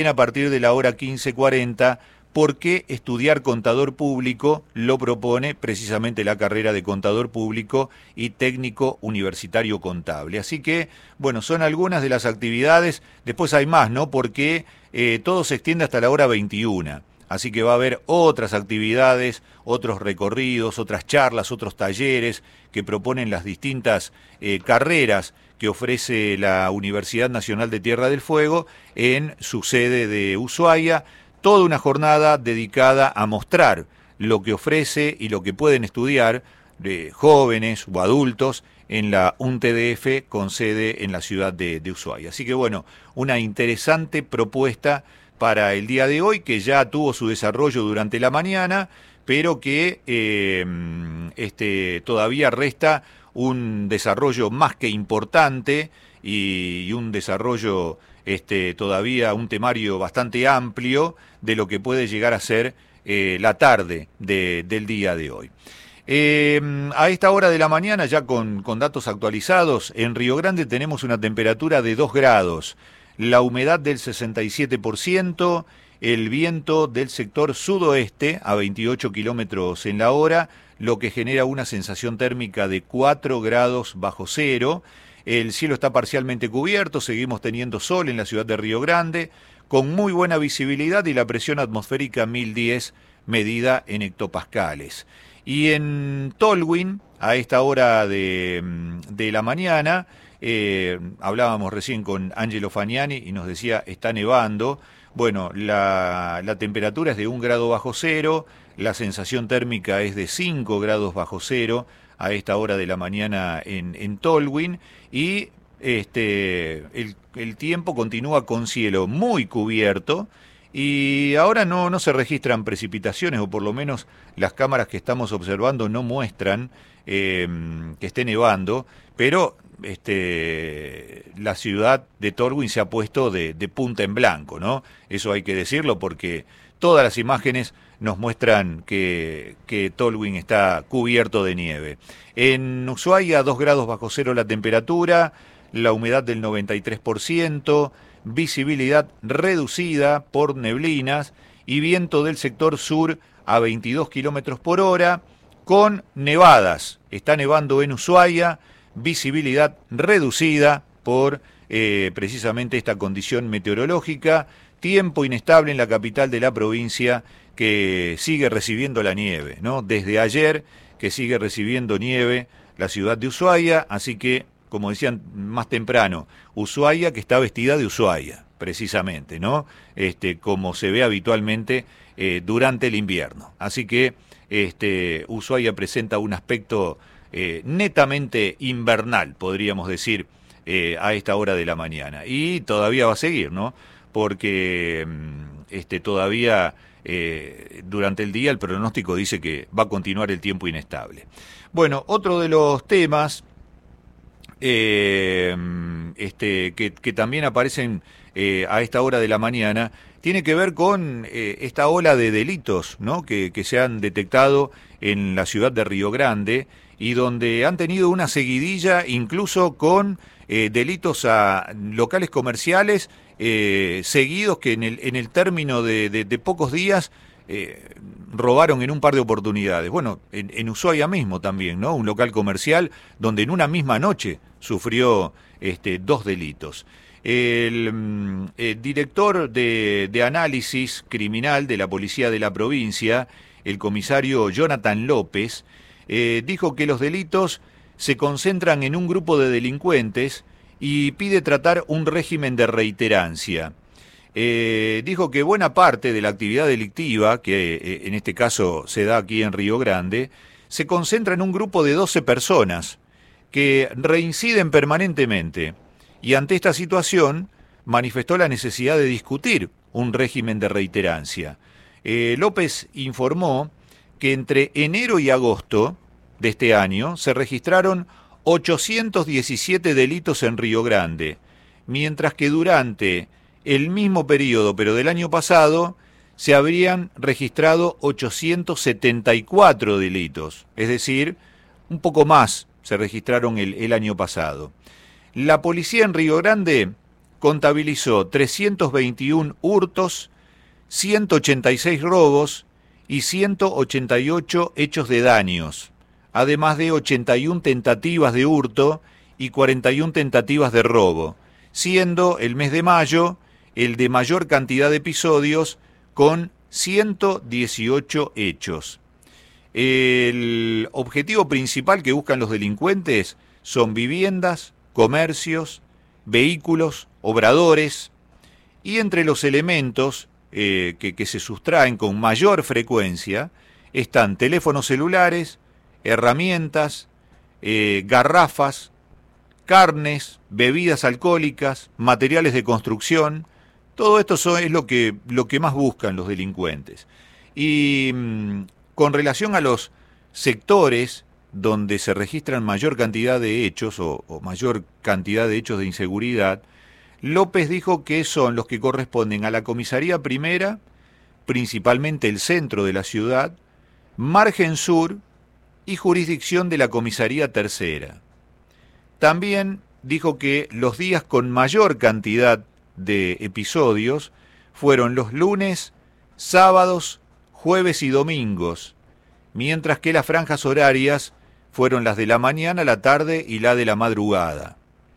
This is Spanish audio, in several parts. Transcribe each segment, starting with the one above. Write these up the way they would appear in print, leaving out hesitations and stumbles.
a partir de la hora 15:40, porque estudiar contador público lo propone precisamente la carrera de contador público y técnico universitario contable. Así que, bueno, son algunas de las actividades, después hay más, ¿no? Porque todo se extiende hasta la hora 21. Así que va a haber otras actividades, otros recorridos, otras charlas, otros talleres que proponen las distintas carreras que ofrece la Universidad Nacional de Tierra del Fuego en su sede de Ushuaia. Toda una jornada dedicada a mostrar lo que ofrece y lo que pueden estudiar jóvenes o adultos en la UNTDF con sede en la ciudad de Ushuaia. Así que bueno, una interesante propuesta para el día de hoy, que ya tuvo su desarrollo durante la mañana, pero que todavía resta un desarrollo más que importante y un desarrollo todavía un temario bastante amplio de lo que puede llegar a ser la tarde del día de hoy. A esta hora de la mañana, ya con datos actualizados, en Río Grande tenemos una temperatura de 2 grados, la humedad del 67%, el viento del sector sudoeste a 28 kilómetros en la hora, lo que genera una sensación térmica de 4 grados bajo cero. El cielo está parcialmente cubierto, seguimos teniendo sol en la ciudad de Río Grande, con muy buena visibilidad y la presión atmosférica 1010 medida en hectopascales. Y en Tolwyn, a esta hora de la mañana, hablábamos recién con Angelo Fagnani y nos decía, está nevando. Bueno, la temperatura es de 1 grado bajo cero, la sensación térmica es de 5 grados bajo cero a esta hora de la mañana en Tolwyn, y el tiempo continúa con cielo muy cubierto, y ahora no se registran precipitaciones, o por lo menos las cámaras que estamos observando no muestran que esté nevando, pero la ciudad de Tolwyn se ha puesto de punta en blanco, ¿no? Eso hay que decirlo, porque todas las imágenes nos muestran que Tolwyn está cubierto de nieve. En Ushuaia, 2 grados bajo cero la temperatura, la humedad del 93%, visibilidad reducida por neblinas y viento del sector sur a 22 kilómetros por hora, con nevadas. Está nevando en Ushuaia, visibilidad reducida por precisamente esta condición meteorológica, tiempo inestable en la capital de la provincia, que sigue recibiendo la nieve, ¿no? Desde ayer que sigue recibiendo nieve la ciudad de Ushuaia, así que, como decían más temprano, Ushuaia que está vestida de Ushuaia, precisamente, ¿no? Como se ve habitualmente durante el invierno. Así que Ushuaia presenta un aspecto netamente invernal, podríamos decir, a esta hora de la mañana. Y todavía va a seguir, ¿no? Porque todavía durante el día el pronóstico dice que va a continuar el tiempo inestable. Bueno, otro de los temas que también aparecen a esta hora de la mañana tiene que ver con esta ola de delitos, ¿no? que se han detectado en la ciudad de Río Grande, y donde han tenido una seguidilla incluso con delitos a locales comerciales seguidos, que en el término de pocos días robaron en un par de oportunidades. Bueno, en Ushuaia mismo también, ¿no? Un local comercial donde en una misma noche sufrió 2 delitos. El director de análisis criminal de la policía de la provincia, el comisario Jonathan López, dijo que los delitos se concentran en un grupo de delincuentes y pide tratar un régimen de reiterancia. Dijo que buena parte de la actividad delictiva, que en este caso se da aquí en Río Grande, se concentra en un grupo de 12 personas que reinciden permanentemente, y ante esta situación manifestó la necesidad de discutir un régimen de reiterancia. López informó que entre enero y agosto de este año se registraron 817 delitos en Río Grande, mientras que durante el mismo periodo, pero del año pasado, se habrían registrado 874 delitos, es decir, un poco más se registraron el año pasado. La policía en Río Grande contabilizó 321 hurtos, 186 robos y 188 hechos de daños, además de 81 tentativas de hurto y 41 tentativas de robo, siendo el mes de mayo el de mayor cantidad de episodios con 118 hechos. El objetivo principal que buscan los delincuentes son viviendas, comercios, vehículos, obradores, y entre los elementos que se sustraen con mayor frecuencia están teléfonos celulares, herramientas, garrafas, carnes, bebidas alcohólicas, materiales de construcción. Todo esto es lo que más buscan los delincuentes. Y con relación a los sectores donde se registran mayor cantidad de hechos o mayor cantidad de hechos de inseguridad, López dijo que son los que corresponden a la comisaría primera, principalmente el centro de la ciudad, margen sur y jurisdicción de la comisaría tercera. También dijo que los días con mayor cantidad de episodios fueron los lunes, sábados, jueves y domingos, mientras que las franjas horarias fueron las de la mañana, la tarde y la de la madrugada.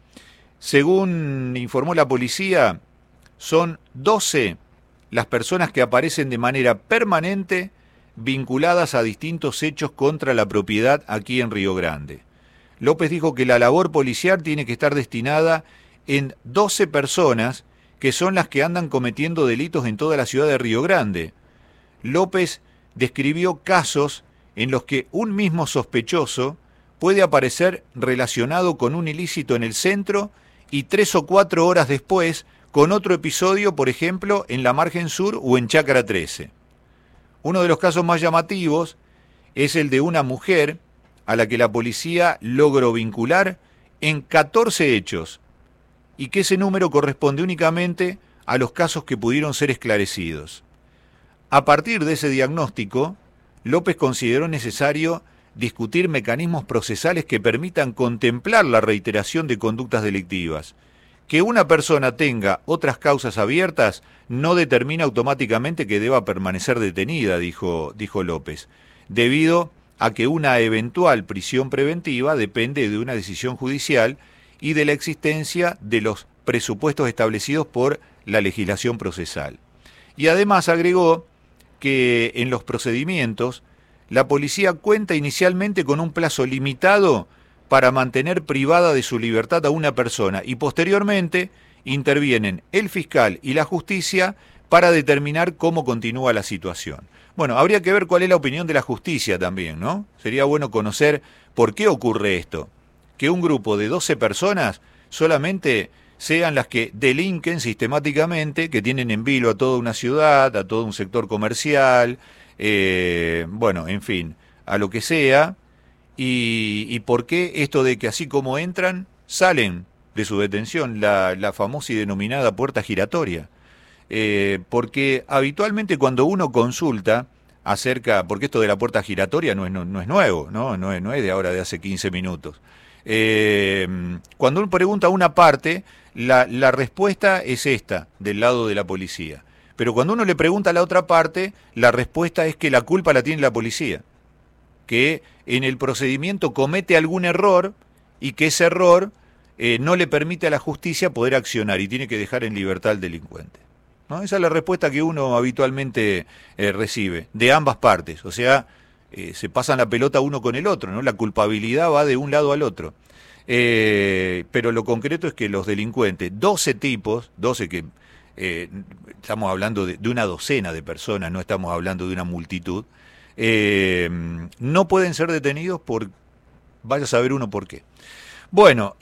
Según informó la policía, son 12 las personas que aparecen de manera permanente vinculadas a distintos hechos contra la propiedad aquí en Río Grande. López dijo que la labor policial tiene que estar destinada en 12 personas que son las que andan cometiendo delitos en toda la ciudad de Río Grande. López describió casos en los que un mismo sospechoso puede aparecer relacionado con un ilícito en el centro y 3 o 4 horas después con otro episodio, por ejemplo, en la margen sur o en Chácara 13. Uno de los casos más llamativos es el de una mujer a la que la policía logró vincular en 14 hechos y que ese número corresponde únicamente a los casos que pudieron ser esclarecidos. A partir de ese diagnóstico, López consideró necesario discutir mecanismos procesales que permitan contemplar la reiteración de conductas delictivas. Que una persona tenga otras causas abiertas no determina automáticamente que deba permanecer detenida, dijo López, debido a que una eventual prisión preventiva depende de una decisión judicial y de la existencia de los presupuestos establecidos por la legislación procesal. Y además agregó que en los procedimientos la policía cuenta inicialmente con un plazo limitado para mantener privada de su libertad a una persona y posteriormente intervienen el fiscal y la justicia para determinar cómo continúa la situación. Bueno, habría que ver cuál es la opinión de la justicia también, ¿no? Sería bueno conocer por qué ocurre esto. Que un grupo de 12 personas solamente sean las que delinquen sistemáticamente, que tienen en vilo a toda una ciudad, a todo un sector comercial, bueno, en fin, a lo que sea, y por qué esto de que así como entran, salen de su detención, la famosa y denominada puerta giratoria. Porque habitualmente cuando uno consulta acerca, porque esto de la puerta giratoria no es nuevo, no es de ahora, de hace 15 minutos. Cuando uno pregunta a una parte, la respuesta es esta, del lado de la policía. Pero cuando uno le pregunta a la otra parte, la respuesta es que la culpa la tiene la policía. Que en el procedimiento comete algún error y que ese error no le permite a la justicia poder accionar y tiene que dejar en libertad al delincuente, ¿no? Esa es la respuesta que uno habitualmente recibe, de ambas partes. O sea, se pasan la pelota uno con el otro, ¿no? La culpabilidad va de un lado al otro. Pero lo concreto es que los delincuentes, 12 tipos, 12 que estamos hablando de una docena de personas, no estamos hablando de una multitud, no pueden ser detenidos por, vaya a saber uno por qué. Bueno,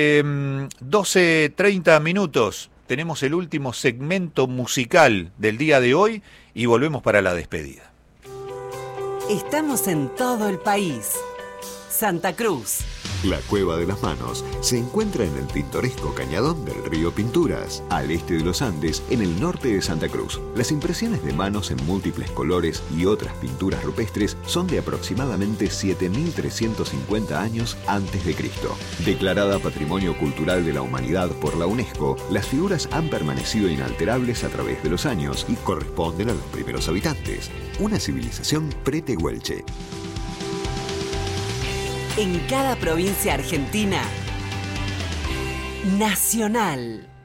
12:30 minutos, tenemos el último segmento musical del día de hoy y volvemos para la despedida. Estamos en todo el país. Santa Cruz. La Cueva de las Manos se encuentra en el pintoresco cañadón del río Pinturas, al este de los Andes, en el norte de Santa Cruz. Las impresiones de manos en múltiples colores y otras pinturas rupestres son de aproximadamente 7.350 años antes de Cristo. Declarada Patrimonio Cultural de la Humanidad por la UNESCO, las figuras han permanecido inalterables a través de los años y corresponden a los primeros habitantes, una civilización pretehuelche. En cada provincia argentina, Nacional.